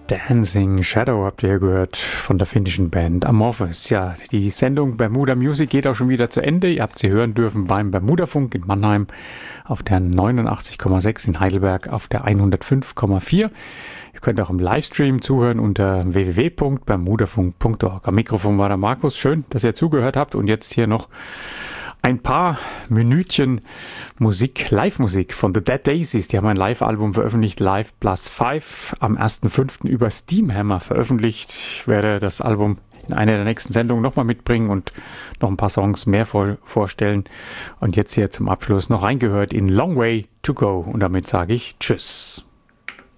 Dancing Shadow habt ihr gehört von der finnischen Band Amorphous. Ja, die Sendung Bermuda Music geht auch schon wieder zu Ende. Ihr habt sie hören dürfen beim Bermudafunk in Mannheim auf der 89,6, in Heidelberg auf der 105,4. Ihr könnt auch im Livestream zuhören unter www.bermudafunk.org. Am Mikrofon war der Markus. Schön, dass ihr zugehört habt. Und jetzt hier noch ein paar Minütchen Musik, Live-Musik von The Dead Daisies. Die haben ein Live-Album veröffentlicht, Live Plus 5, am 1.5. über Steamhammer veröffentlicht. Ich werde das Album in einer der nächsten Sendungen nochmal mitbringen und noch ein paar Songs mehr vorstellen. Und jetzt hier zum Abschluss noch reingehört in Long Way to Go. Und damit sage ich Tschüss.